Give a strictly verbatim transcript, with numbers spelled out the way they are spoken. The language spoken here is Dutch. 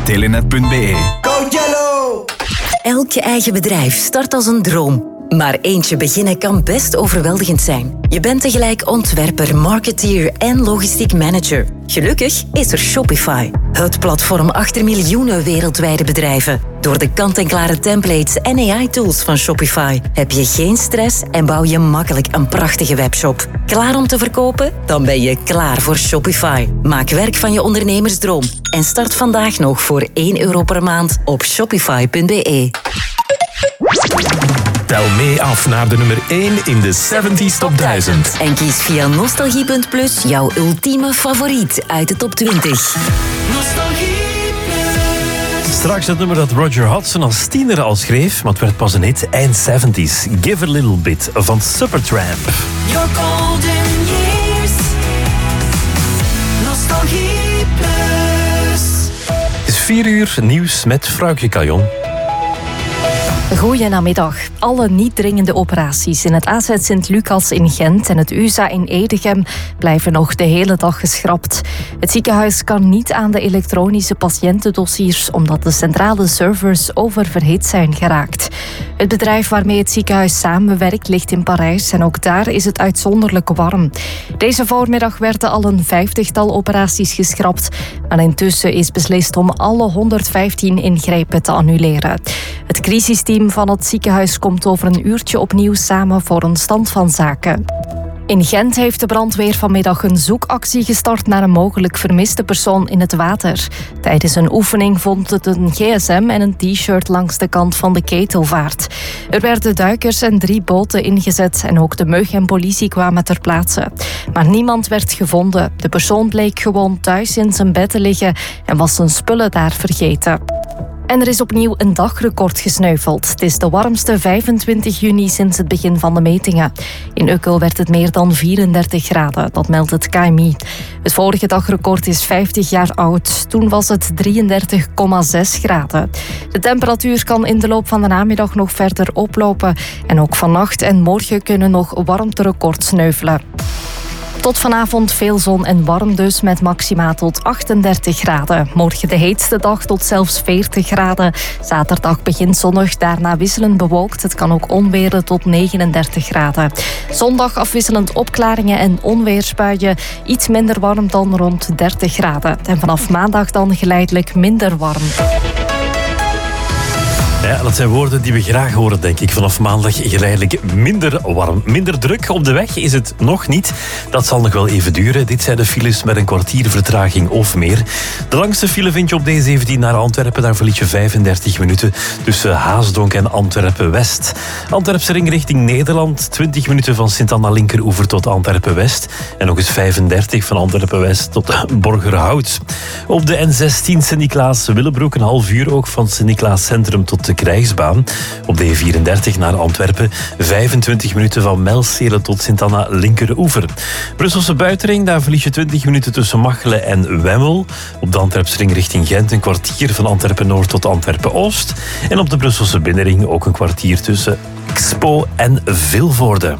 telenet punt b e. Go Yellow! Elk eigen bedrijf start als een droom. Maar eentje beginnen kan best overweldigend zijn. Je bent tegelijk ontwerper, marketeer en logistiek manager. Gelukkig is er Shopify, het platform achter miljoenen wereldwijde bedrijven. Door de kant-en-klare templates en A I-tools van Shopify heb je geen stress en bouw je makkelijk een prachtige webshop. Klaar om te verkopen? Dan ben je klaar voor Shopify. Maak werk van je ondernemersdroom en start vandaag nog voor één euro per maand op shopify punt b e. Tel mee af naar de nummer één in de zeventig Top duizend. En kies via nostalgie punt plus jouw ultieme favoriet uit de top twintig. Nostalgie Plus. Straks het nummer dat Roger Hodgson als tiener al schreef, maar het werd pas een hit eind zeventig. Give a Little Bit van Supertramp. Your golden years. Nostalgie Plus. Het is vier uur nieuws met Vrouwtje Cajon. Goedenamiddag. Alle niet dringende operaties in het A Z Sint-Lucas in Gent en het U S A in Edegem blijven nog de hele dag geschrapt. Het ziekenhuis kan niet aan de elektronische patiëntendossiers omdat de centrale servers oververhit zijn geraakt. Het bedrijf waarmee het ziekenhuis samenwerkt ligt in Parijs en ook daar is het uitzonderlijk warm. Deze voormiddag werden al een vijftigtal operaties geschrapt, maar intussen is beslist om alle honderdvijftien ingrepen te annuleren. Het crisisteam van het ziekenhuis komt over een uurtje opnieuw samen voor een stand van zaken. In Gent heeft de brandweer vanmiddag een zoekactie gestart naar een mogelijk vermiste persoon in het water. Tijdens een oefening vond het een gsm en een t-shirt langs de kant van de Ketelvaart. Er werden duikers en drie boten ingezet en ook de M U G en politie kwamen ter plaatse. Maar niemand werd gevonden. De persoon bleek gewoon thuis in zijn bed te liggen en was zijn spullen daar vergeten. En er is opnieuw een dagrecord gesneuveld. Het is de warmste vijfentwintig juni sinds het begin van de metingen. In Ukkel werd het meer dan vierendertig graden, dat meldt het K M I. Het vorige dagrecord is vijftig jaar oud. Toen was het drieëndertig komma zes graden. De temperatuur kan in de loop van de namiddag nog verder oplopen. En ook vannacht en morgen kunnen nog warmterecords sneuvelen. Tot vanavond veel zon en warm dus, met maxima tot achtendertig graden. Morgen de heetste dag tot zelfs veertig graden. Zaterdag begint zonnig, daarna wisselend bewolkt. Het kan ook onweren tot negenendertig graden. Zondag afwisselend opklaringen en onweersbuien. Iets minder warm dan rond dertig graden. En vanaf maandag dan geleidelijk minder warm. Ja, dat zijn woorden die we graag horen, denk ik. Vanaf maandag geleidelijk minder warm. Minder druk op de weg is het nog niet. Dat zal nog wel even duren. Dit zijn de files met een kwartier vertraging of meer. De langste file vind je op D zeventien naar Antwerpen. Daar verlies je vijfendertig minuten tussen Haasdonk en Antwerpen-West. Antwerpse ring richting Nederland. twintig minuten van Sint-Anna linkeroever tot Antwerpen-West. En nog eens vijfendertig van Antwerpen-West tot Borgerhout. Op de N zestien Sint-Niklaas-Willebroek een half uur ook van Sint-Niklaas Centrum tot de Krijgsbaan. Op de E vierendertig naar Antwerpen vijfentwintig minuten van Melstelen tot Sint-Anna linkeroever. Brusselse buitenring, daar verlies je twintig minuten tussen Machelen en Wemmel. Op de Antwerpse ring richting Gent een kwartier van Antwerpen-Noord tot Antwerpen-Oost. En op de Brusselse binnenring ook een kwartier tussen Expo en Vilvoorde.